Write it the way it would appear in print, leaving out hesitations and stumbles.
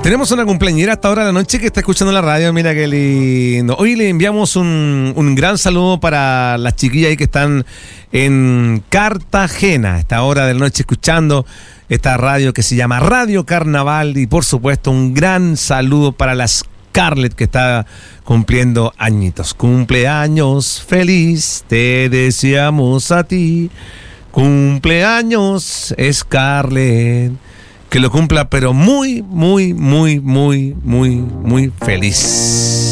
Tenemos una cumpleañera hasta ahora de la noche que está escuchando la radio. Mira qué lindo. Hoy le enviamos un gran saludo para las chiquillas ahí que están en Cartagena a esta hora de la noche escuchando esta radio que se llama Radio Carnaval. Y por supuesto un gran saludo para la Scarlett que está cumpliendo añitos. Cumpleaños feliz, te deseamos a ti. Cumpleaños Scarlett. Que lo cumpla, pero muy, muy, muy, muy, muy, muy feliz.